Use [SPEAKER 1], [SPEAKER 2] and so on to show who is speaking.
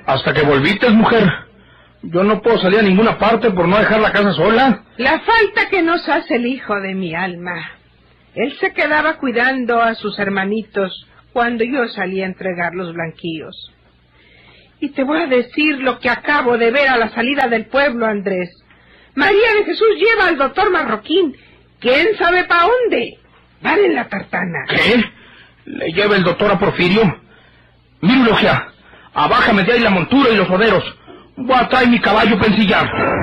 [SPEAKER 1] Hasta que volviste, mujer. Yo no puedo salir a ninguna parte por no dejar la casa sola.
[SPEAKER 2] La falta que nos hace el hijo de mi alma. Él se quedaba cuidando a sus hermanitos cuando yo salía a entregar los blanquillos. Y te voy a decir lo que acabo de ver a la salida del pueblo, Andrés. María de Jesús lleva al doctor Marroquín. ¿Quién sabe para dónde? Van en la tartana.
[SPEAKER 1] ¿Qué? ¿Le lleva el doctor a Porfirio? Mira, Logia, abájame de ahí la montura y los roderos. Voy a traer mi caballo para ensillar.